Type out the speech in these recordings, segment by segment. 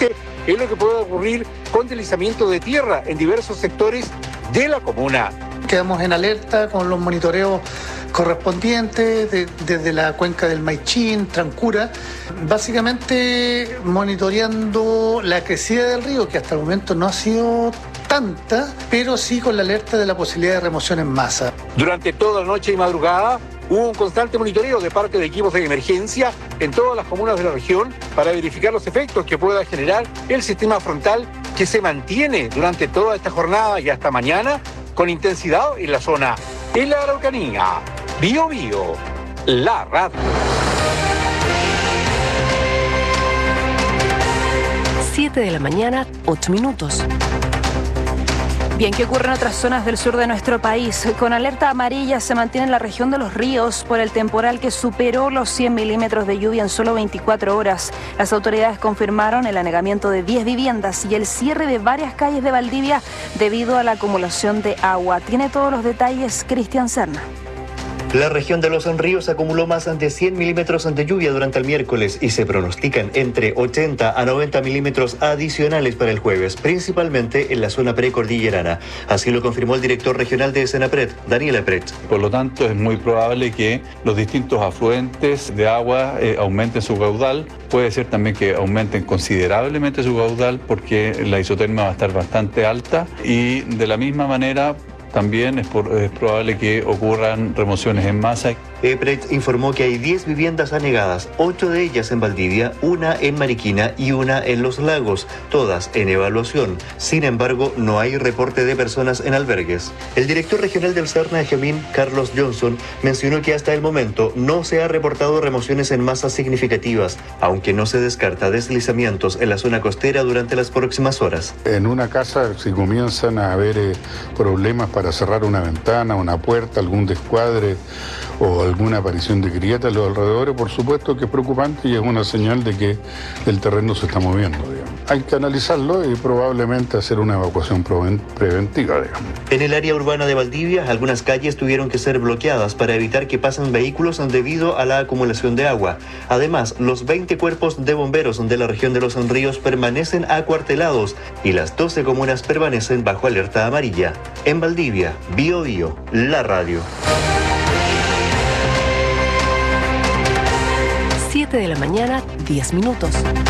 consiste en lo que puede ocurrir con deslizamiento de tierra en diversos sectores de la comuna. Quedamos en alerta con los monitoreos correspondientes desde la cuenca del Maichín, Trancura, básicamente monitoreando la crecida del río, que hasta el momento no ha sido tanta, pero sí con la alerta de la posibilidad de remoción en masa. Durante toda la noche y madrugada hubo un constante monitoreo de parte de equipos de emergencia en todas las comunas de la región para verificar los efectos que pueda generar el sistema frontal que se mantiene durante toda esta jornada y hasta mañana con intensidad en la zona. En la Araucanía, Bío Bío, la radio. 7 de la mañana, 8 minutos. Bien, ¿qué ocurre en otras zonas del sur de nuestro país? Con alerta amarilla se mantiene en la región de Los Ríos por el temporal que superó los 100 milímetros de lluvia en solo 24 horas. Las autoridades confirmaron el anegamiento de 10 viviendas y el cierre de varias calles de Valdivia debido a la acumulación de agua. Tiene todos los detalles Cristian Serna. La región de Los Ríos acumuló más de 100 milímetros de lluvia durante el miércoles y se pronostican entre 80 a 90 milímetros adicionales para el jueves, principalmente en la zona precordillerana. Así lo confirmó el director regional de Senapred, Daniel Apret. Por lo tanto, es muy probable que los distintos afluentes de agua aumenten su caudal. Puede ser también que aumenten considerablemente su caudal porque la isotermia va a estar bastante alta y de la misma manera también es probable que ocurran remociones en masa. EPRET informó que hay 10 viviendas anegadas, 8 de ellas en Valdivia, una en Mariquina y una en Los Lagos, todas en evaluación. Sin embargo, no hay reporte de personas en albergues. El director regional del Serna, Gemín, Carlos Johnson, mencionó que hasta el momento no se ha reportado remociones en masas significativas, aunque no se descarta deslizamientos en la zona costera durante las próximas horas. En una casa, si comienzan a haber problemas para cerrar una ventana, una puerta, algún descuadre o alguna aparición de grietas en los alrededores, por supuesto que es preocupante y es una señal de que el terreno se está moviendo, digamos. Hay que analizarlo y probablemente hacer una evacuación preventiva, digamos. En el área urbana de Valdivia, algunas calles tuvieron que ser bloqueadas para evitar que pasen vehículos debido a la acumulación de agua. Además, los 20 cuerpos de bomberos de la región de Los Ríos permanecen acuartelados y las 12 comunas permanecen bajo alerta amarilla. En Valdivia, Bío Bío, la radio. 7 de la mañana, 10 minutos.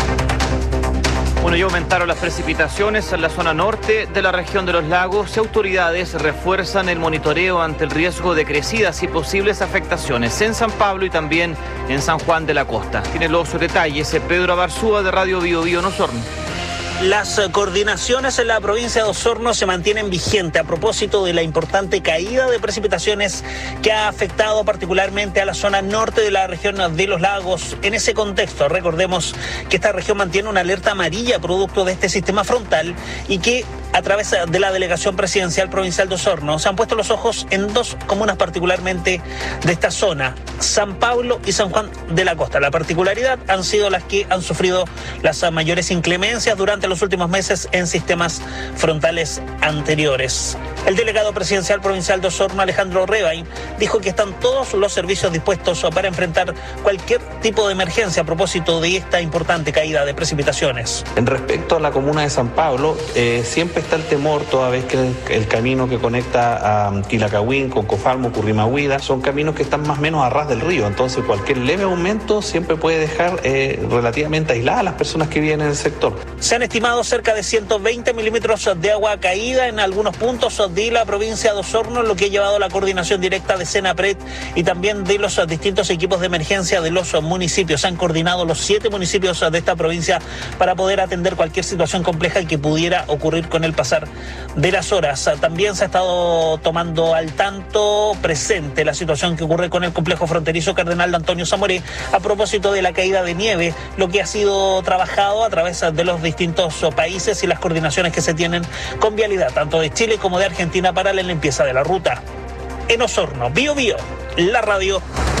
Bueno, ya aumentaron las precipitaciones en la zona norte de la región de Los Lagos y autoridades refuerzan el monitoreo ante el riesgo de crecidas y posibles afectaciones en San Pablo y también en San Juan de la Costa. Tiene los detalles Pedro Abarzúa de Radio Bío Bío, Osorno. Las coordinaciones en la provincia de Osorno se mantienen vigentes a propósito de la importante caída de precipitaciones que ha afectado particularmente a la zona norte de la región de Los Lagos. En ese contexto, recordemos que esta región mantiene una alerta amarilla producto de este sistema frontal y que a través de la Delegación Presidencial Provincial de Osorno se han puesto los ojos en dos comunas particularmente de esta zona, San Pablo y San Juan de la Costa. La particularidad han sido las que han sufrido las mayores inclemencias durante los últimos meses en sistemas frontales anteriores. El delegado presidencial provincial de Osorno, Alejandro Rebay, dijo que están todos los servicios dispuestos para enfrentar cualquier tipo de emergencia a propósito de esta importante caída de precipitaciones. En respecto a la comuna de San Pablo, siempre está el temor, toda vez que el camino que conecta a Quilacahuín con Cofalmo, Currimahuida, son caminos que están más o menos a ras del río, entonces cualquier leve aumento siempre puede dejar relativamente aisladas a las personas que viven en el sector. Se han estimado cerca de 120 milímetros de agua caída en algunos puntos de la provincia de Osorno, lo que ha llevado a la coordinación directa de Senapred y también de los distintos equipos de emergencia de los municipios. Se han coordinado los 7 municipios de esta provincia para poder atender cualquier situación compleja que pudiera ocurrir con el pasar de las horas. También se ha estado tomando al tanto presente la situación que ocurre con el complejo fronterizo Cardenal de Antonio Zamoré a propósito de la caída de nieve, lo que ha sido trabajado a través de los distintos países y las coordinaciones que se tienen con Vialidad, tanto de Chile como de Argentina, para la limpieza de la ruta. En Osorno, Bío Bío, la radio.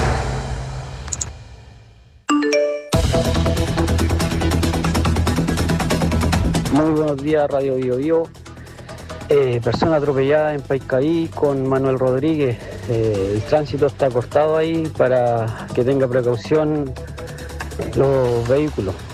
Muy buenos días, Radio Bío Bío. Persona atropellada en Paiscaí con Manuel Rodríguez. El tránsito está cortado ahí para que tenga precaución los vehículos.